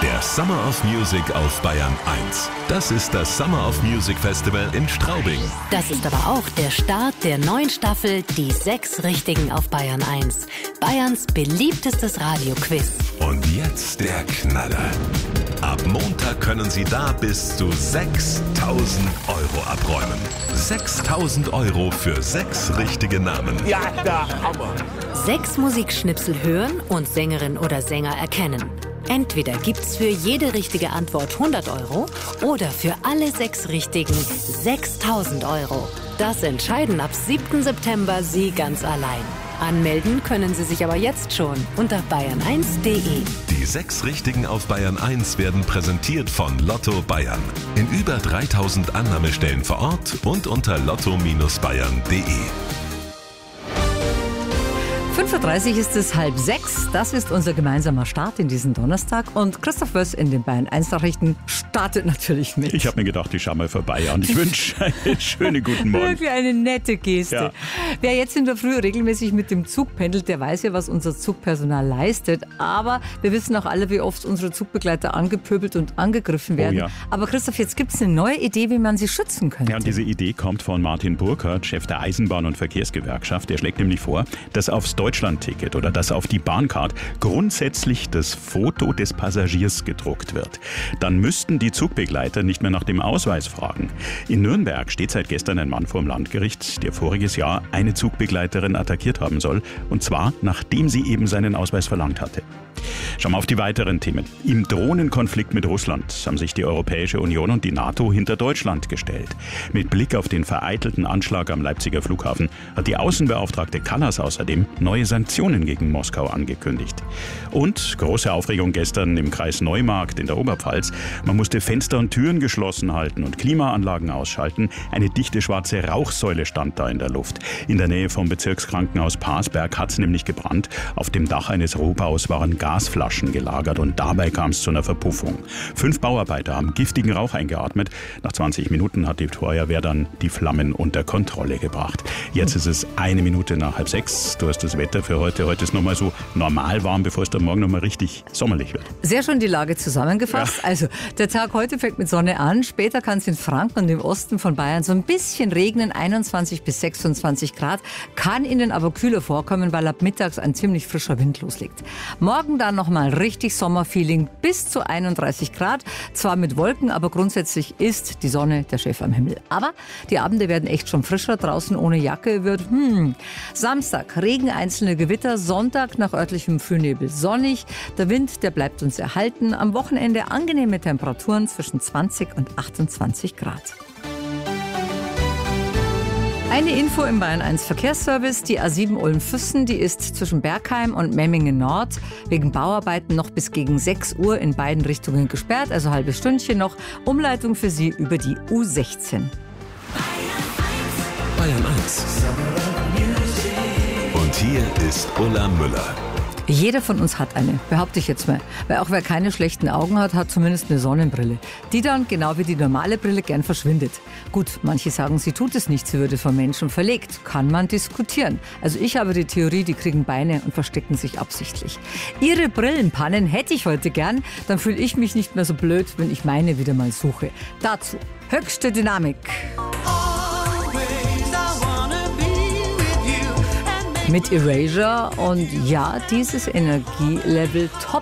Der Summer of Music auf Bayern 1. Das ist das Summer of Music Festival in Straubing. Das ist aber auch der Start der neuen Staffel Die 6 Richtigen auf Bayern 1. Bayerns beliebtestes Radioquiz. Und jetzt der Knaller. Ab Montag können Sie da bis zu 6.000 Euro abräumen. 6.000 Euro für 6 richtige Namen. Ja, der Hammer. 6 Musikschnipsel hören und Sängerin oder Sänger erkennen. Entweder gibt's für jede richtige Antwort 100 Euro oder für alle 6 Richtigen 6.000 Euro. Das entscheiden ab 7. September Sie ganz allein. Anmelden können Sie sich aber jetzt schon unter bayern1.de. Die 6 Richtigen auf Bayern 1 werden präsentiert von Lotto Bayern. In über 3.000 Annahmestellen vor Ort und unter lotto-bayern.de. 5.30 Uhr ist es 5:30. Das ist unser gemeinsamer Start in diesen Donnerstag. Und Christoph Wöss in den Bayern 1 Nachrichten startet natürlich mit. Ich habe mir gedacht, ich schaue mal vorbei und ich wünsche einen schönen guten Morgen. Wirklich eine nette Geste. Ja. Wer jetzt in der Früh regelmäßig mit dem Zug pendelt, der weiß ja, was unser Zugpersonal leistet. Aber wir wissen auch alle, wie oft unsere Zugbegleiter angepöbelt und angegriffen werden. Ja. Aber Christoph, jetzt gibt es eine neue Idee, wie man sie schützen könnte. Ja, und diese Idee kommt von Martin Burkhardt, Chef der Eisenbahn- und Verkehrsgewerkschaft. Der schlägt nämlich vor, dass aufs Deutschlandticket oder dass auf die Bahncard grundsätzlich das Foto des Passagiers gedruckt wird. Dann müssten die Zugbegleiter nicht mehr nach dem Ausweis fragen. In Nürnberg steht seit gestern ein Mann vor dem Landgericht, der voriges Jahr eine Zugbegleiterin attackiert haben soll. Und zwar, nachdem sie eben seinen Ausweis verlangt hatte. Schauen wir auf die weiteren Themen. Im Drohnenkonflikt mit Russland haben sich die Europäische Union und die NATO hinter Deutschland gestellt. Mit Blick auf den vereitelten Anschlag am Leipziger Flughafen hat die Außenbeauftragte Kallas außerdem neue Sanktionen gegen Moskau angekündigt. Und große Aufregung gestern im Kreis Neumarkt in der Oberpfalz. Man musste Fenster und Türen geschlossen halten und Klimaanlagen ausschalten. Eine dichte schwarze Rauchsäule stand da in der Luft. In der Nähe vom Bezirkskrankenhaus Parsberg hat es nämlich gebrannt. Auf dem Dach eines Rohbaus waren Gasflaschen gelagert und dabei kam es zu einer Verpuffung. 5 Bauarbeiter haben giftigen Rauch eingeatmet. Nach 20 Minuten hat die Feuerwehr dann die Flammen unter Kontrolle gebracht. Jetzt ist es 1 Minute nach 5:30. Du hast das Wetter für heute. Heute ist nochmal so normal warm, bevor es dann morgen nochmal richtig sommerlich wird. Sehr schön die Lage zusammengefasst. Ja. Also der Tag heute fängt mit Sonne an. Später kann es in Franken und im Osten von Bayern so ein bisschen regnen. 21 bis 26 Grad. Kann ihnen aber kühler vorkommen, weil ab mittags ein ziemlich frischer Wind loslegt. Morgen dann nochmal richtig Sommerfeeling bis zu 31 Grad. Zwar mit Wolken, aber grundsätzlich ist die Sonne der Chef am Himmel. Aber die Abende werden echt schon frischer. Draußen ohne Jacke wird Samstag Regen, einzelne Gewitter. Sonntag nach örtlichem Frühnebel sonnig. Der Wind, der bleibt uns erhalten. Am Wochenende angenehme Temperaturen zwischen 20 und 28 Grad. Eine Info im Bayern 1 Verkehrsservice. Die A7 Ulm-Füssen, die ist zwischen Bergheim und Memmingen Nord wegen Bauarbeiten noch bis gegen 6 Uhr in beiden Richtungen gesperrt. Also halbes Stündchen noch. Umleitung für Sie über die U16. Bayern 1. Und hier ist Ulla Müller. Jeder von uns hat eine, behaupte ich jetzt mal. Weil auch wer keine schlechten Augen hat, hat zumindest eine Sonnenbrille. Die dann, genau wie die normale Brille, gern verschwindet. Gut, manche sagen, sie tut es nicht, sie würde vom Menschen verlegt. Kann man diskutieren. Also ich habe die Theorie, die kriegen Beine und verstecken sich absichtlich. Ihre Brillenpannen hätte ich heute gern. Dann fühle ich mich nicht mehr so blöd, wenn ich meine wieder mal suche. Dazu höchste Dynamik. Mit Erasure und ja, dieses Energielevel top